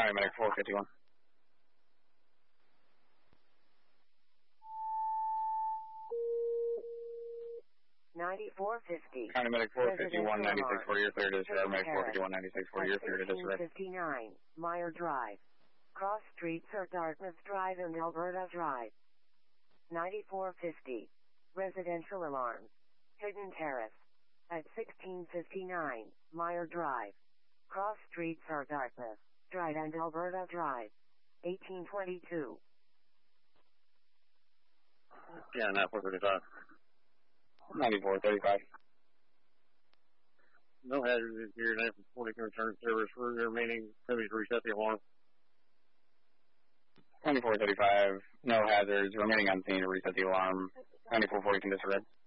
County Medic 451. County Medic 451, 9640, you're clear to disregard. Medic 451, 9640, you're clear to disregard. 1559, Meyer Drive. Cross streets are Dartmouth Drive and Alberta Drive. 9450, residential alarm. Hidden Terrace. At 1659, Meyer Drive. Cross streets are Dartmouth Drive and Alberta Drive. 1822. Yeah, 9435. 9435. No hazards here, 940 can return service for the remaining. Please reset the alarm. 9435, no hazards, remaining on scene to reset the alarm. 9440 can disregard.